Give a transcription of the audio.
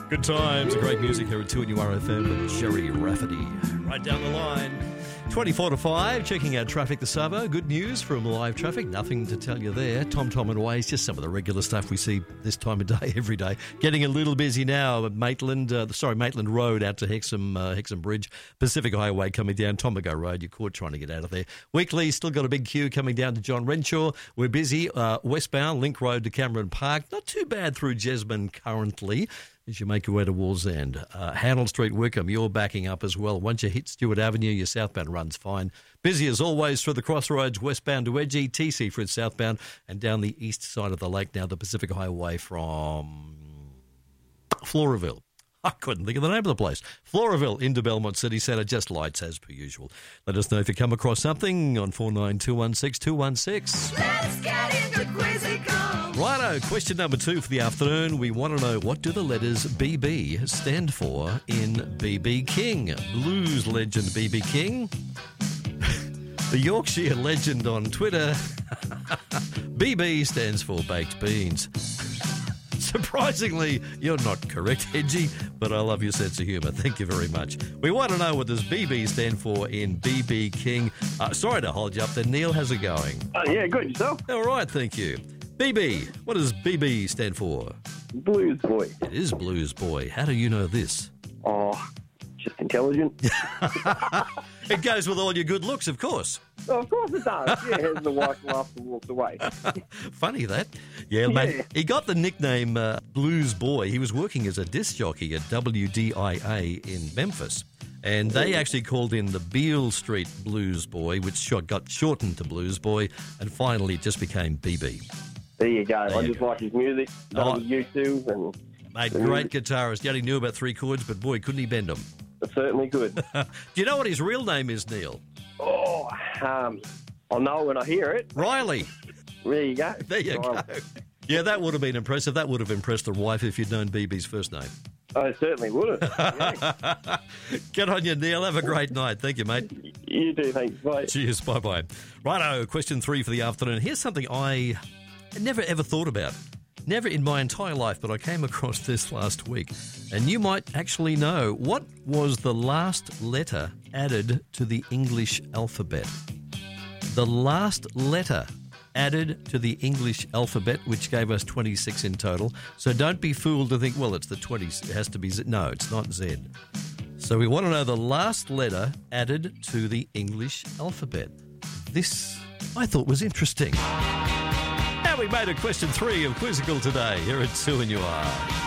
Good times, great music here at 2 and URFM with Jerry Rafferty. Right down the line. 24 to 5, checking out traffic this Savo. Good news from live traffic. Nothing to tell you there. Tom and Ways, just some of the regular stuff we see this time of day, every day. Getting a little busy now at Maitland Road out to Hexham Bridge. Pacific Highway coming down Tomago Road. You're caught trying to get out of there. Weekly, still got a big queue coming down to John Renshaw. We're busy. Westbound, Link Road to Cameron Park. Not too bad through Jesmond currently, as you make your way to Wallsend. Hannell Street, Wickham, you're backing up as well. Once you hit Stewart Avenue, your southbound run's fine. Busy as always through the crossroads, westbound to Wedgie, TC for its southbound, and down the east side of the lake now, the Pacific Highway from Floraville. I couldn't think of the name of the place. Floraville into Belmont City Centre, just lights as per usual. Let us know if you come across something on 49216216. Let's get into Quizzical. Righto, question number 2 for the afternoon. We want to know, what do the letters BB stand for in BB King? Blues legend BB King. The Yorkshire legend on Twitter. BB stands for baked beans. Surprisingly, you're not correct, Hedgie, but I love your sense of humour. Thank you very much. We want to know what does BB stand for in BB King. Sorry to hold you up there. Neil, how's it going? Yeah, good. Yourself? All right, thank you. BB, what does BB stand for? Blues boy. It is Blues Boy. How do you know this? Oh, just intelligent. It goes with all your good looks, of course. Oh, of course it does. Yeah, as the wife laughed and walked away. Funny that. Yeah, mate. He got the nickname Blues Boy. He was working as a disc jockey at WDIA in Memphis. And they actually called in the Beale Street Blues Boy, which got shortened to Blues Boy, and finally it just became BB. There you go. There I you just go. like his music. Done with U2 and Mate, great guitarist. He only knew about 3 chords, but boy, couldn't he bend them. it's certainly good. Do you know what his real name is, Neil? Oh, I'll know when I hear it. Riley. There you go. There you go. Yeah, that would have been impressive. That would have impressed the wife if you'd known BB's first name. I certainly would have. Yeah. Get on you, Neil. Have a great night. Thank you, mate. You do, thanks. Bye. Cheers. Bye-bye. Righto, question 3 for the afternoon. Here's something I never ever thought about. Never in my entire life, but I came across this last week. And you might actually know, what was the last letter added to the English alphabet? The last letter added to the English alphabet, which gave us 26 in total. So don't be fooled to think, well, it's the 20, it has to be Z. No, it's not Z. So we want to know the last letter added to the English alphabet. This, I thought, was interesting. And we made it question 3 of Quizzical today here at 2 and You Are.